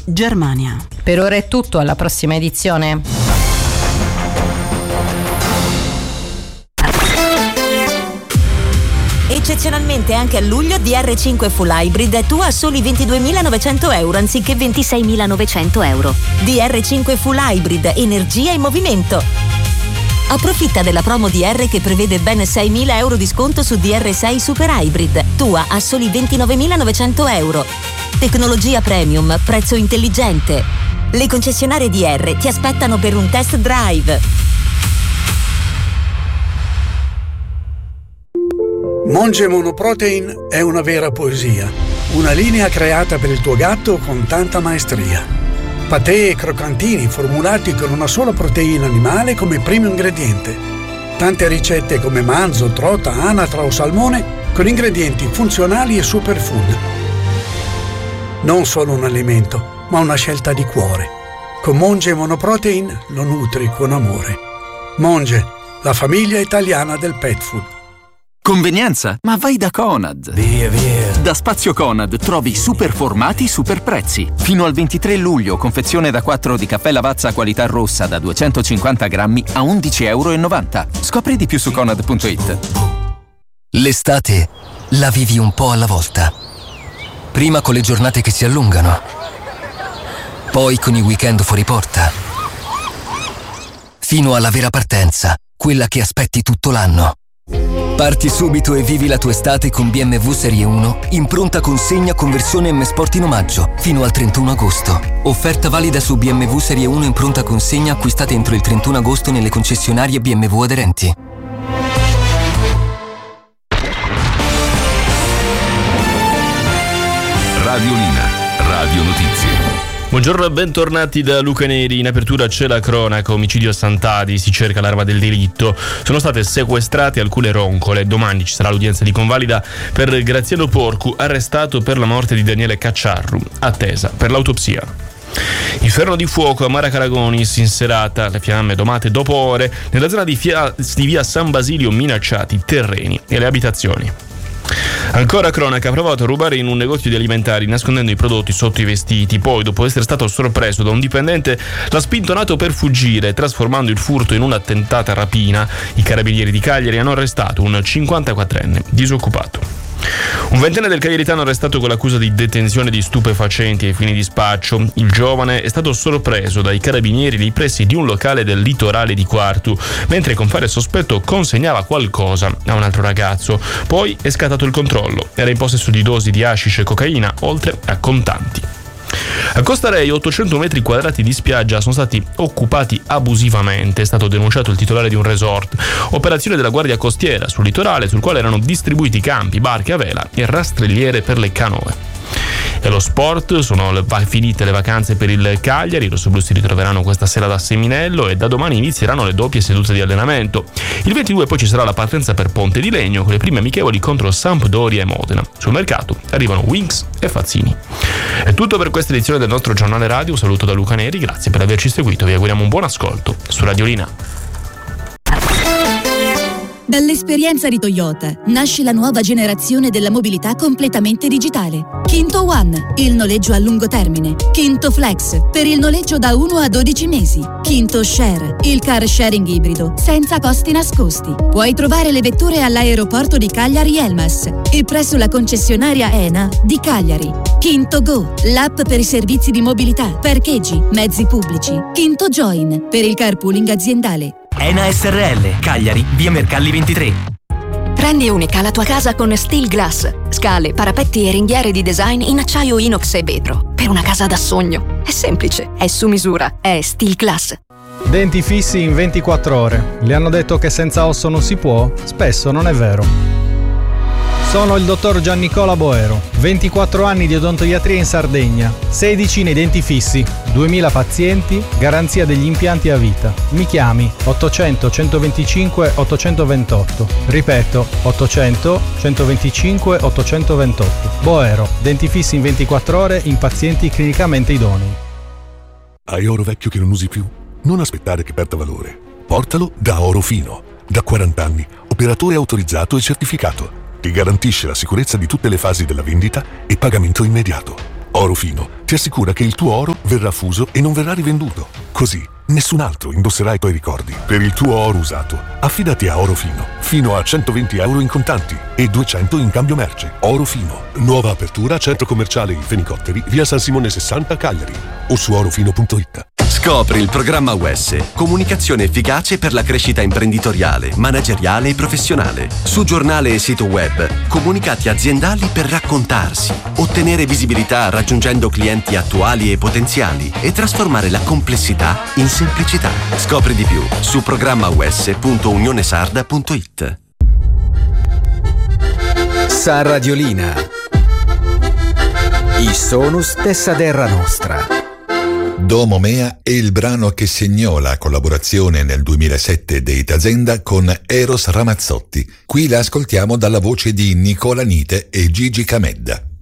Germania. Per ora è tutto, alla prossima edizione. Eccezionalmente anche a luglio DR5 Full Hybrid è tua a soli 22.900 euro anziché 26.900 euro. DR5 Full Hybrid, energia in movimento. Approfitta della promo DR che prevede ben 6.000 euro di sconto su DR6 Super Hybrid, tua a soli 29.900 euro. Tecnologia premium, prezzo intelligente. Le concessionarie DR ti aspettano per un test drive. Monge Monoprotein è una vera poesia, una linea creata per il tuo gatto con tanta maestria. Patè e croccantini formulati con una sola proteina animale come primo ingrediente. Tante ricette come manzo, trota, anatra o salmone con ingredienti funzionali e superfood. Non solo un alimento, ma una scelta di cuore. Con Monge Monoprotein lo nutri con amore. Monge, la famiglia italiana del pet food. Convenienza? Ma vai da Conad! Via, via! Da Spazio Conad trovi super formati, super prezzi. Fino al 23 luglio, confezione da 4 di caffè Lavazza qualità rossa da 250 grammi a €11,90. Scopri di più su Conad.it. L'estate la vivi un po' alla volta. Prima con le giornate che si allungano. Poi con i weekend fuori porta. Fino alla vera partenza, quella che aspetti tutto l'anno. Parti subito e vivi la tua estate con BMW Serie 1 in pronta consegna con versione M Sport in omaggio fino al 31 agosto. Offerta valida su BMW Serie 1 in pronta consegna acquistate entro il 31 agosto nelle concessionarie BMW aderenti. Radiolina, Radio Notizie. Buongiorno e bentornati da Luca Neri. In apertura c'è la cronaca, omicidio a Sant'Adi, si cerca l'arma del delitto. Sono state sequestrate alcune roncole. Domani ci sarà l'udienza di convalida per Graziano Porcu, arrestato per la morte di Daniele Cacciarru, attesa per l'autopsia. Inferno di fuoco a Maracaragonis in serata, le fiamme domate dopo ore nella zona di via San Basilio, minacciati terreni e le abitazioni. Ancora cronaca, ha provato a rubare in un negozio di alimentari nascondendo i prodotti sotto i vestiti, poi dopo essere stato sorpreso da un dipendente l'ha spintonato per fuggire, trasformando il furto in una tentata rapina. I carabinieri di Cagliari hanno arrestato un 54enne disoccupato. Un ventenne del cagliaritano arrestato con l'accusa di detenzione di stupefacenti ai fini di spaccio. Il giovane è stato sorpreso dai carabinieri nei pressi di un locale del litorale di Quartu, mentre il compare sospetto consegnava qualcosa a un altro ragazzo. Poi è scattato il controllo. Era in possesso di dosi di hashish e cocaina, oltre a contanti. A Costa Rei 800 metri quadrati di spiaggia sono stati occupati abusivamente, è stato denunciato il titolare di un resort. Operazione della Guardia Costiera sul litorale, sul quale erano distribuiti campi, barche a vela e rastrelliere per le canoe. E lo sport, sono finite le vacanze per il Cagliari, i rossoblù si ritroveranno questa sera da Seminello e da domani inizieranno le doppie sedute di allenamento. Il 22 poi ci sarà la partenza per Ponte di Legno con le prime amichevoli contro Sampdoria e Modena. Sul mercato arrivano Winx e Fazzini. È tutto per questa edizione del nostro giornale radio, un saluto da Luca Neri, grazie per averci seguito, vi auguriamo un buon ascolto su Radiolina. Dall'esperienza di Toyota nasce la nuova generazione della mobilità completamente digitale. Kinto One, il noleggio a lungo termine. Kinto Flex, per il noleggio da 1 a 12 mesi. Kinto Share, il car sharing ibrido, senza costi nascosti. Puoi trovare le vetture all'aeroporto di Cagliari-Elmas e presso la concessionaria ENA di Cagliari. Kinto Go, l'app per i servizi di mobilità, parcheggi, mezzi pubblici. Kinto Join, per il carpooling aziendale. ENA SRL, Cagliari, via Mercalli 23. Rendi unica la tua casa con Steel Glass. Scale, parapetti e ringhiere di design in acciaio inox e vetro. Per una casa da sogno. È semplice, è su misura, è Steel Glass. Denti fissi in 24 ore. Le hanno detto che senza osso non si può? Spesso non è vero. Sono il dottor Giannicola Boero, 24 anni di odontoiatria in Sardegna, 16 nei denti fissi, 2000 pazienti, garanzia degli impianti a vita. Mi chiami 800 125 828, ripeto 800 125 828. Boero, denti fissi in 24 ore in pazienti clinicamente idonei. Hai oro vecchio che non usi più? Non aspettare che perda valore. Portalo da Oro Fino, da 40 anni, operatore autorizzato e certificato. Ti garantisce la sicurezza di tutte le fasi della vendita e pagamento immediato. Oro Fino ti assicura che il tuo oro verrà fuso e non verrà rivenduto. Così nessun altro indosserà i tuoi ricordi. Per il tuo oro usato, affidati a Oro Fino. Fino a 120 euro in contanti e 200 in cambio merce. Oro Fino. Nuova apertura centro commerciale I Fenicotteri, via San Simone 60 Cagliari. O su orofino.it. Scopri il programma UES, comunicazione efficace per la crescita imprenditoriale, manageriale e professionale. Su giornale e sito web, comunicati aziendali per raccontarsi, ottenere visibilità raggiungendo clienti attuali e potenziali e trasformare la complessità in semplicità. Scopri di più su programmaues.unionesarda.it. Sa Radiolina. I sonus tessa terra nostra. Domo Mea è il brano che segnò la collaborazione nel 2007 dei Tazenda con Eros Ramazzotti. Qui la ascoltiamo dalla voce di Nicola Nite e Gigi Camedda.